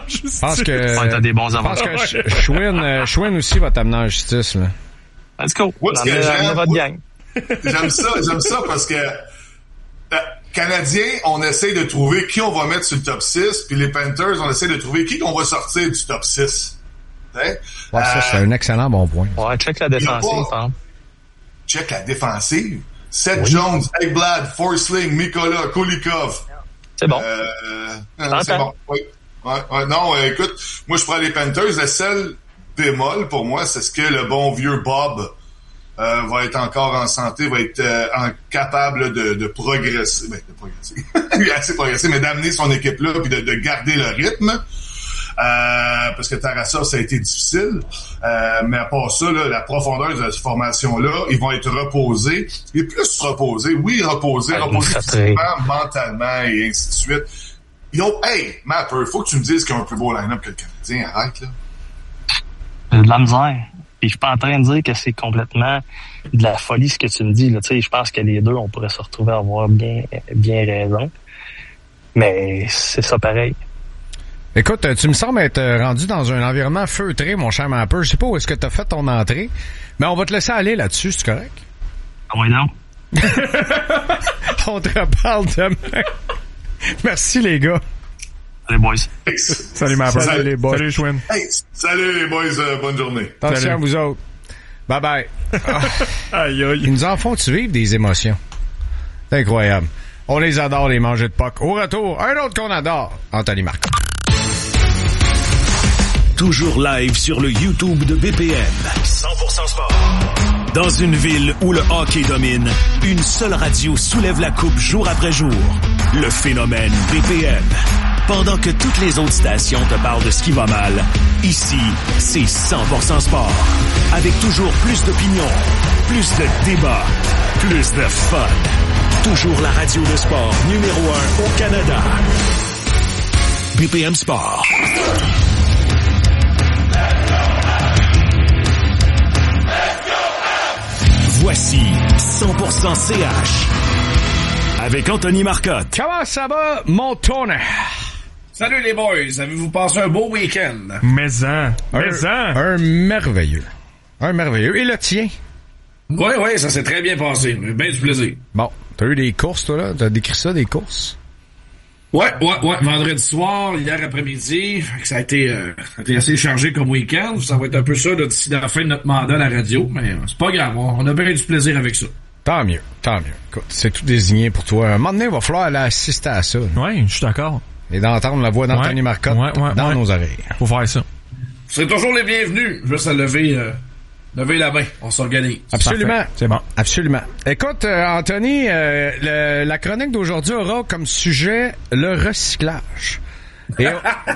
Je pense que t'as des bons avantages. Je pense que Schwinn aussi va t'amener en justice, là. Let's go. J'aime ça parce que Canadiens, on essaie de trouver qui on va mettre sur le top 6, puis les Panthers, on essaie de trouver qui qu'on va sortir du top 6. Ouais, ça, c'est un excellent bon point. Ouais, check la défensive, par exemple. Check la défensive. Seth Jones, Ekblad, Forsling, Mikola, Kulikov. C'est bon. C'est bon. Oui. Ouais. Non, écoute, moi, je prends les Panthers. Le seul bémol, pour moi, c'est ce que le bon vieux Bob va être encore en santé, va être capable de progresser. Ben, de progresser. Il a assez progressé, mais d'amener son équipe-là puis de garder le rythme. Parce que Tarasov, ça a été difficile. Mais à part ça, là, la profondeur de cette formation-là, ils vont être reposés. Et plus reposés, reposés physiquement, mentalement et ainsi de suite. Hey, Mapper, faut que tu me dises qu'il y a un plus beau line-up que le Canadien. Arrête, là. J'ai de la misère. Et je suis pas en train de dire que c'est complètement de la folie ce que tu me dis. Là. Tu sais, je pense que les deux, on pourrait se retrouver à avoir bien raison. Mais c'est ça pareil. Écoute, tu me sembles être rendu dans un environnement feutré, mon cher Mapper. Je sais pas où est-ce que tu as fait ton entrée, mais on va te laisser aller là-dessus, c'est correct? Ah oui, non. On te reparle demain. Merci, les gars. Salut, boys. Salut, Mapper. Salut, les boys. Salut, Schwinn. Hey, salut, les boys. Bonne journée. Attention à vous autres. Bye-bye. Aïe, aïe. Ils nous en font-tu vivre des émotions? C'est incroyable. On les adore, les mangers de POC. Au retour, un autre qu'on adore, Anthony Marcotte. Toujours live sur le YouTube de BPM. 100% sport. Dans une ville où le hockey domine, une seule radio soulève la coupe jour après jour. Le phénomène BPM. Pendant que toutes les autres stations te parlent de ce qui va mal, ici, c'est 100% sport. Avec toujours plus d'opinions, plus de débats, plus de fun. Toujours la radio de sport numéro 1 au Canada. BPM Sport. Voici 100% CH avec Anthony Marcotte. Comment ça va, mon tonnerre? Salut les boys, avez-vous passé un beau week-end? Un merveilleux. Un merveilleux. Et le tien? Oui, ça s'est très bien passé. Ben du plaisir. Bon, t'as eu des courses, toi, là? T'as décrit ça, des courses? Ouais. Vendredi soir, hier après-midi. Ça a été assez chargé comme week-end. Ça va être un peu ça là, d'ici la fin de notre mandat à la radio. Mais c'est pas grave, on a bien du plaisir avec ça. Tant mieux. Écoute, c'est tout désigné pour toi. Un moment donné, il va falloir aller assister à ça. Oui, je suis d'accord. Et d'entendre la voix d'Anthony Marcotte dans nos oreilles. Faut faire ça. Vous serez toujours les bienvenus. Juste à lever la main. On s'organise. Absolument. Parfait. C'est bon. Absolument. Écoute, Anthony, la chronique d'aujourd'hui aura comme sujet le recyclage. Et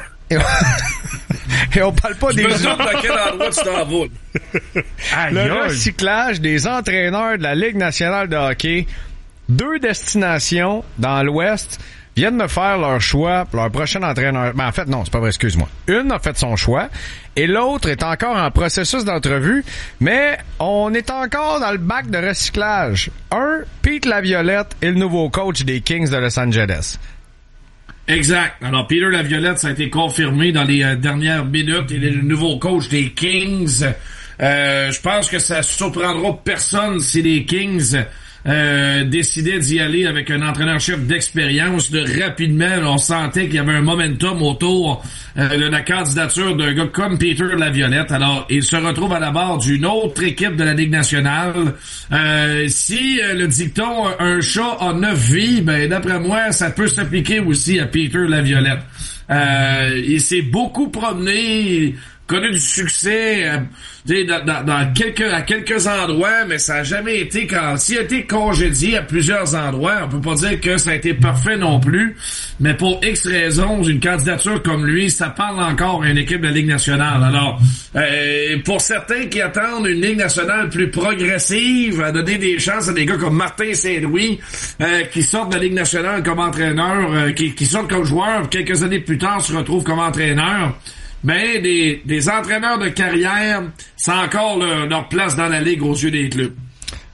on parle pas des... dans quel endroit tu t'en vas. Le recyclage des entraîneurs de la Ligue nationale de hockey. 2 destinations dans l'Ouest viennent de faire leur choix pour leur prochain entraîneur. Ben, en fait, non, c'est pas vrai, excuse-moi. Une a fait son choix et l'autre est encore en processus d'entrevue, mais on est encore dans le bac de recyclage. Pete Laviolette est le nouveau coach des Kings de Los Angeles. Exact. Alors, Peter Laviolette, ça a été confirmé dans les dernières minutes. Il est le nouveau coach des Kings. Je pense que ça surprendra personne si les Kings décidaient d'y aller avec un entraîneur-chef d'expérience. Rapidement, on sentait qu'il y avait un momentum autour de la candidature d'un gars comme Peter Laviolette. Alors, il se retrouve à la barre d'une autre équipe de la Ligue nationale. Si le dicton « un chat a 9 vies », ben d'après moi, ça peut s'appliquer aussi à Peter Laviolette. Il s'est beaucoup promené, connu du succès à quelques endroits, mais ça a jamais été s'il a été congédié à plusieurs endroits, on peut pas dire que ça a été parfait non plus, mais pour X raisons, une candidature comme lui, ça parle encore à une équipe de la Ligue nationale. Alors, pour certains qui attendent une Ligue nationale plus progressive, à donner des chances à des gars comme Martin Saint-Louis, qui sortent de la Ligue nationale comme entraîneur, qui sortent comme joueur, quelques années plus tard se retrouvent comme entraîneur. Ben, des entraîneurs de carrière, c'est encore leur place dans la Ligue aux yeux des clubs.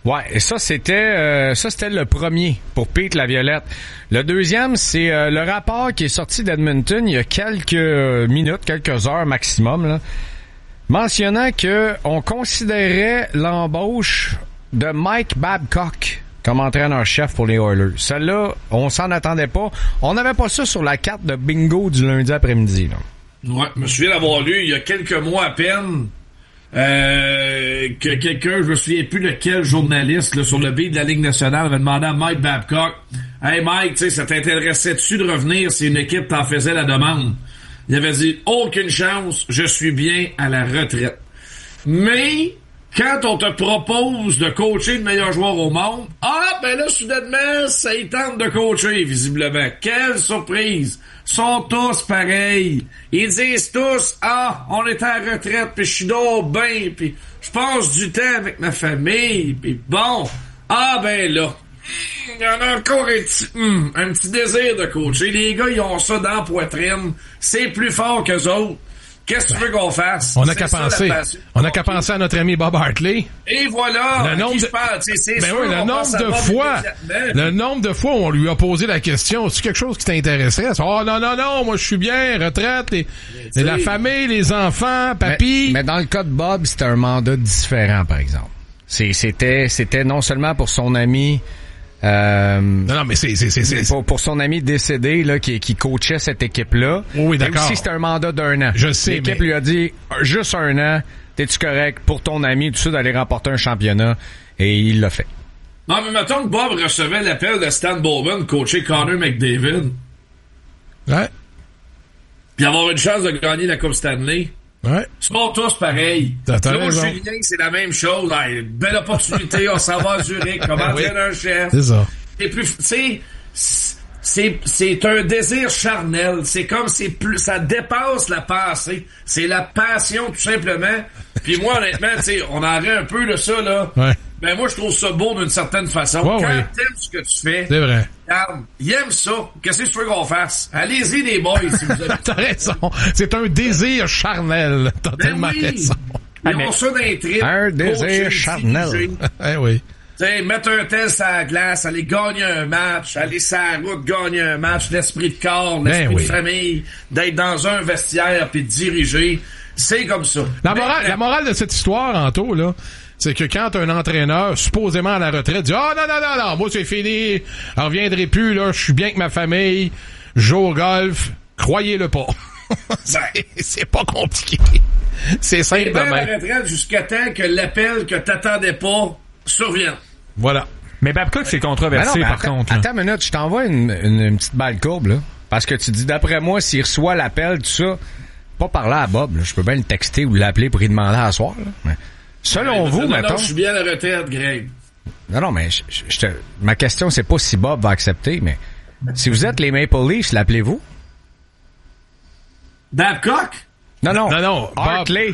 Ouais, et ça c'était le premier pour Pete Laviolette. Le deuxième, c'est le rapport qui est sorti d'Edmonton il y a quelques minutes, quelques heures maximum, là, mentionnant que on considérait l'embauche de Mike Babcock comme entraîneur-chef pour les Oilers. Celle-là, on s'en attendait pas. On n'avait pas ça sur la carte de bingo du lundi après-midi, là. Ouais, je me souviens d'avoir lu il y a quelques mois à peine que quelqu'un, je me souviens plus de quel journaliste là, sur le beat de la Ligue nationale avait demandé à Mike Babcock, « Hey Mike, tu sais, ça t'intéresserait-tu de revenir si une équipe t'en faisait la demande? » Il avait dit « Aucune chance, je suis bien à la retraite. » Mais quand on te propose de coacher le meilleur joueur au monde, ben là, soudainement, ça y tente de coacher, visiblement. Quelle surprise! Sont tous pareils. Ils disent tous, on est à la retraite, puis je suis donc bien, puis je passe du temps avec ma famille, puis bon, ben là, il y en a encore un petit désir de coacher. Les gars, ils ont ça dans la poitrine. C'est plus fort qu'eux autres. Qu'est-ce que tu veux qu'on fasse? On n'a qu'à penser. On n'a qu'à penser à notre ami Bob Hartley. Et voilà! Le nombre de fois où on lui a posé la question, c'est quelque chose qui t'intéresserait? Non, moi je suis bien, retraite, et la famille, les enfants, papy. Mais dans le cas de Bob, c'était un mandat différent, par exemple. C'était non seulement pour son ami... non, mais c'est pour son ami décédé là qui coachait cette équipe-là. Oui, d'accord. Et aussi, c'était un mandat d'1 an. Je sais, l'équipe lui a dit juste 1 an, t'es-tu correct pour ton ami, tout ça, d'aller remporter un championnat, et il l'a fait. Non, mais mettons que Bob recevait l'appel de Stan Bowman, coacher Connor McDavid. Ouais. Puis avoir une chance de gagner la Coupe Stanley. Ouais. Ils sont tous pareils. Là, Julien, c'est la même chose. Belle opportunité, on s'en va à Zurich comme entraîneur-chef. C'est ça. C'est plus, c'est un désir charnel. C'est comme ça dépasse la pensée. C'est la passion, tout simplement. Puis moi, honnêtement, on en rit un peu de ça, là. Ouais. Ben, moi, je trouve ça beau d'une certaine façon. Ouais, quand t'aimes ce que tu fais. C'est vrai. Il aime ça. Qu'est-ce que tu veux qu'on fasse? Allez-y, les boys, si vous avez... T'as raison. C'est un désir charnel. T'as tellement raison. Ils ont ça dans les tripes. Un désir charnel. Oui. T'sais, mettre un tel sur la glace, aller gagner un match, aller sur la route gagner un match, l'esprit de corps, l'esprit de famille, d'être dans un vestiaire puis de diriger. C'est comme ça. La morale de cette histoire, Anto, là, c'est que quand un entraîneur, supposément à la retraite, dit « non, moi c'est fini, je reviendrai plus, là, je suis bien avec ma famille, je joue au golf », croyez-le pas. c'est pas compliqué. C'est simple. À la retraite jusqu'à temps que l'appel que t'attendais pas survienne. Voilà. Mais Babcock, c'est controversé, par contre. Attends une minute, je t'envoie une petite balle courbe, là. Parce que tu dis, d'après moi, s'il reçoit l'appel, tout ça, pas parler à Bob, là. Je peux bien le texter ou l'appeler pour lui demander à soir, là. Mais selon vous, mettons... Non, je suis bien à la retraite, Greg. Non, mais ma question, c'est pas si Bob va accepter, mais si vous êtes les Maple Leafs, l'appelez-vous? Babcock? Non. Hartley.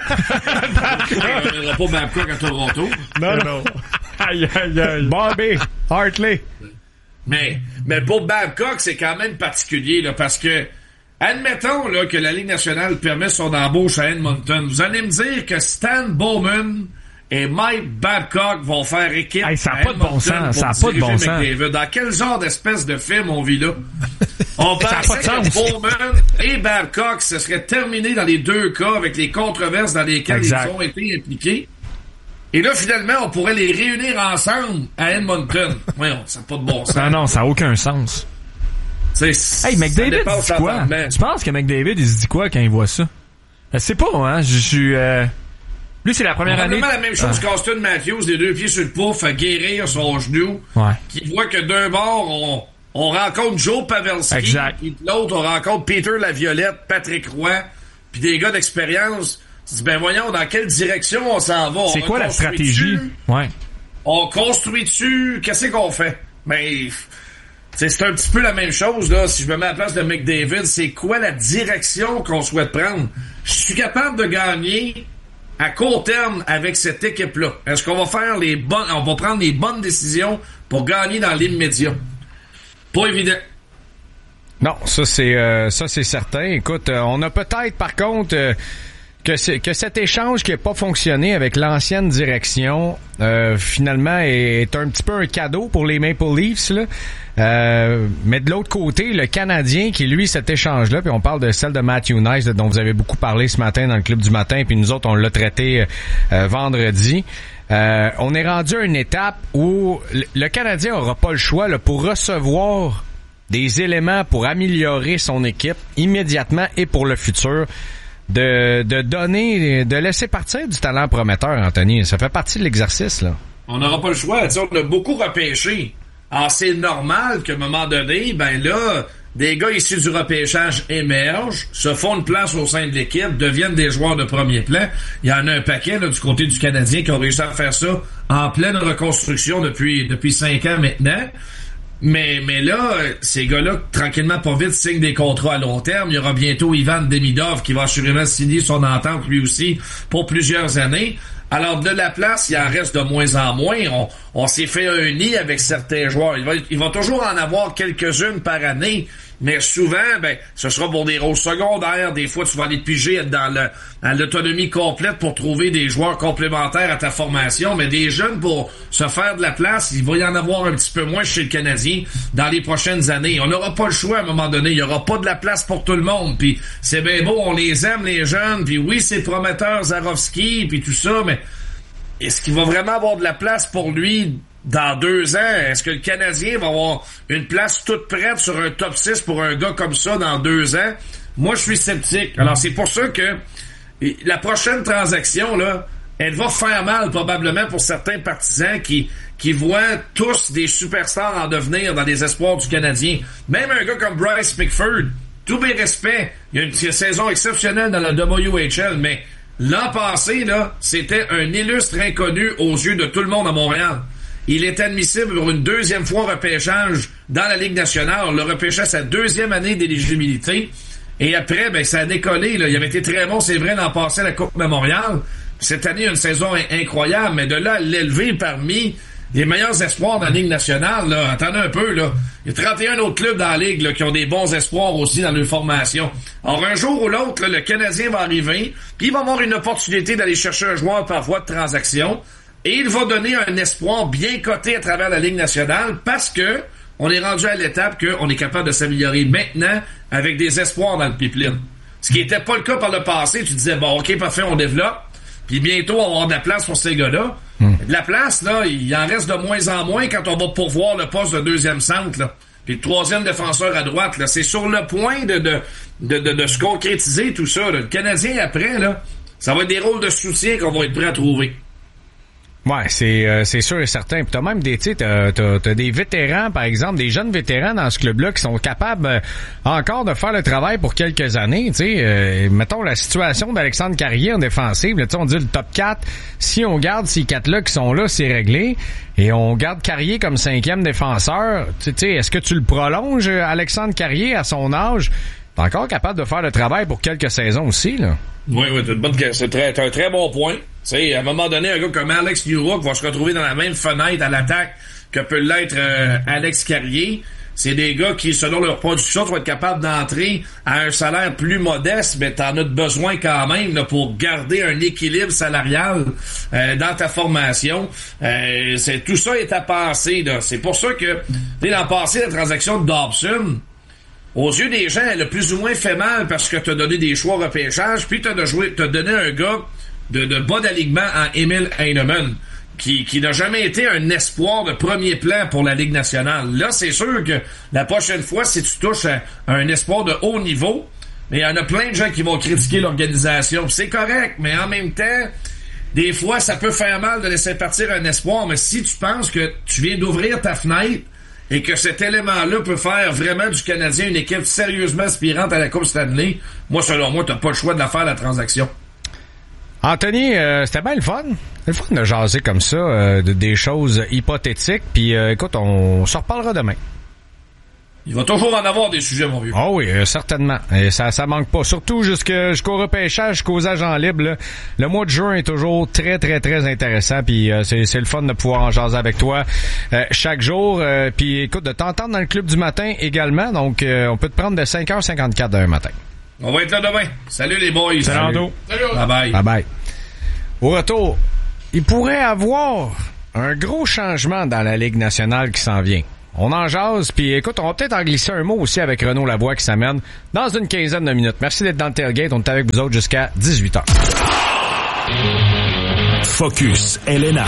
On n'aura pas Babcock à Toronto. Non. Aïe. Bobby Hartley. Mais pour Babcock, c'est quand même particulier, là, parce que, admettons, là, que la Ligue nationale permet son embauche à Edmonton. Vous allez me dire que Stan Bowman et Mike Babcock vont faire équipe. Hey, ça n'a pas de bon sens. Ça n'a pas de bon sens. Dans quel genre d'espèce de film on vit là? On pensait que Bowman et Babcock se seraient terminés dans les deux cas avec les controverses dans lesquelles ils ont été impliqués. Et là, finalement, on pourrait les réunir ensemble à Edmonton. Voyons, ça n'a pas de bon sens. Non, ça n'a aucun sens. Hey, McDavid dit quoi? Tu penses que McDavid, il se dit quoi quand il voit ça? Je sais pas, hein. Lui, c'est la première année. C'est la même chose qu'Austin Matthews, les deux pieds sur le pouf, à guérir son genou. Ouais. Qui voit que d'un bord, on rencontre Joe Pavelski. Exact. Puis de l'autre, on rencontre Peter Laviolette, Patrick Roy, puis des gars d'expérience. Tu dis, ben voyons, dans quelle direction on s'en va? C'est quoi la stratégie? Ouais. On construit-tu? Qu'est-ce qu'on fait? Ben, c'est un petit peu la même chose, là. Si je me mets à la place de McDavid, c'est quoi la direction qu'on souhaite prendre? Je suis capable de gagner à court terme avec cette équipe-là. Est-ce qu'on va faire on va prendre les bonnes décisions pour gagner dans l'immédiat? Pas évident. Non, ça c'est certain. Écoute, on a peut-être par contre que cet échange qui n'a pas fonctionné avec l'ancienne direction finalement est un petit peu un cadeau pour les Maple Leafs là. Mais de l'autre côté, le Canadien qui lui cet échange-là, puis on parle de celle de Matthew Nice dont vous avez beaucoup parlé ce matin dans le Club du matin, puis nous autres on l'a traité vendredi. On est rendu à une étape où le Canadien aura pas le choix là, pour recevoir des éléments pour améliorer son équipe immédiatement et pour le futur. De donner, de laisser partir du talent prometteur, Anthony. Ça fait partie de l'exercice, là. On n'aura pas le choix. T'sais, on a beaucoup repêché. Alors, c'est normal qu'à un moment donné, ben là, des gars issus du repêchage émergent, se font une place au sein de l'équipe, deviennent des joueurs de premier plan. Il y en a un paquet, là, du côté du Canadien qui ont réussi à faire ça en pleine reconstruction depuis 5 ans maintenant. Mais là, ces gars-là, tranquillement, pas vite, signent des contrats à long terme. Il y aura bientôt Ivan Demidov qui va assurément signer son entente lui aussi pour plusieurs années. Alors, de la place, il en reste de moins en moins. On s'est fait un nid avec certains joueurs. Il va toujours en avoir quelques-unes par année. Mais souvent, ben, ce sera pour des rôles secondaires. Des fois, tu vas aller te piger, être dans l'autonomie complète pour trouver des joueurs complémentaires à ta formation. Mais des jeunes pour se faire de la place, il va y en avoir un petit peu moins chez le Canadien dans les prochaines années. On n'aura pas le choix à un moment donné. Il n'y aura pas de la place pour tout le monde. Puis c'est bien beau, on les aime, les jeunes. Puis oui, c'est prometteur, Zarovski, puis tout ça. Mais est-ce qu'il va vraiment avoir de la place pour lui dans 2 ans? Est-ce que le Canadien va avoir une place toute prête sur un top 6 pour un gars comme ça dans 2 ans? Moi, je suis sceptique. Alors, c'est pour ça que la prochaine transaction, là, elle va faire mal probablement pour certains partisans qui voient tous des superstars en devenir dans les espoirs du Canadien. Même un gars comme Bryce Pickford, tout mes respects, il y a une saison exceptionnelle dans la WHL, mais l'an passé, là, c'était un illustre inconnu aux yeux de tout le monde à Montréal. Il est admissible pour une 2e fois repêchage dans la Ligue nationale. On l'a repêché sa 2e année d'éligibilité. Et après, ben, ça a décollé, là. Il avait été très bon, c'est vrai, l'an passé à la Coupe Memorial. Cette année, une saison incroyable, mais de là à l'élever parmi les meilleurs espoirs dans la Ligue nationale, là, attendez un peu, là. Il y a 31 autres clubs dans la Ligue, là, qui ont des bons espoirs aussi dans leur formation. Alors, un jour ou l'autre, là, le Canadien va arriver, puis il va avoir une opportunité d'aller chercher un joueur par voie de transaction. Et il va donner un espoir bien coté à travers la Ligue nationale parce que on est rendu à l'étape qu'on est capable de s'améliorer maintenant avec des espoirs dans le pipeline. Ce qui n'était pas le cas par le passé. Tu disais, bon, OK, parfait, on développe. Puis bientôt, on va avoir de la place pour ces gars-là. De la place, là, il en reste de moins en moins quand on va pourvoir le poste de 2e centre, là. Puis le 3e défenseur à droite, là. C'est sur le point de se concrétiser tout ça, là. Le Canadien, après, là, ça va être des rôles de soutien qu'on va être prêt à trouver. Ouais, c'est sûr et certain. Puis t'as même t'as des vétérans, par exemple, des jeunes vétérans dans ce club-là qui sont capables encore de faire le travail pour quelques années. Mettons la situation d'Alexandre Carrier en défensive. Là, on dit le top 4. Si on garde ces 4-là qui sont là, c'est réglé. Et on garde Carrier comme 5e défenseur. Est-ce que tu le prolonges, Alexandre Carrier, à son âge? T'es encore capable de faire le travail pour quelques saisons aussi, là. Oui, c'est un très bon point. T'sais, à un moment donné, un gars comme Alex Newhook va se retrouver dans la même fenêtre à l'attaque que peut l'être Alex Carrier. C'est des gars qui, selon leur production, vont être capables d'entrer à un salaire plus modeste, mais t'en as besoin quand même là, pour garder un équilibre salarial dans ta formation. Tout ça est à penser. Là. C'est pour ça que l'an passé, la transaction de Dobson, aux yeux des gens, elle a plus ou moins fait mal parce que t'as donné des choix repêchage, puis t'as donné un gars de bas d'alignement en Emil Heinemann, qui n'a jamais été un espoir de premier plan pour la Ligue nationale. Là, c'est sûr que la prochaine fois, si tu touches à un espoir de haut niveau, mais il y en a plein de gens qui vont critiquer l'organisation. C'est correct, mais en même temps, des fois, ça peut faire mal de laisser partir un espoir, mais si tu penses que tu viens d'ouvrir ta fenêtre et que cet élément-là peut faire vraiment du Canadien une équipe sérieusement aspirante à la Coupe Stanley, moi, selon moi, t'as pas le choix de la faire, la transaction. Anthony, c'était bien le fun. C'est le fun de jaser comme ça, des choses hypothétiques. Puis écoute, on se reparlera demain. Il va toujours en avoir des sujets, mon vieux. Ah oui, certainement. Et ça manque pas. Surtout jusqu'au repêchage, jusqu'aux agents libres. Là. Le mois de juin est toujours très, très, très intéressant. Puis c'est le fun de pouvoir en jaser avec toi chaque jour. Puis écoute, de t'entendre dans le Club du matin également. Donc, on peut te prendre de 5h54 d'un matin. On va être là demain. Salut les boys. Salut. Bye-bye. Bye-bye. Au retour, il pourrait avoir un gros changement dans la Ligue nationale qui s'en vient. On en jase, puis écoute, on va peut-être en glisser un mot aussi avec Renaud Lavoie qui s'amène dans une quinzaine de minutes. Merci d'être dans le tailgate. On est avec vous autres jusqu'à 18h. Focus LNH.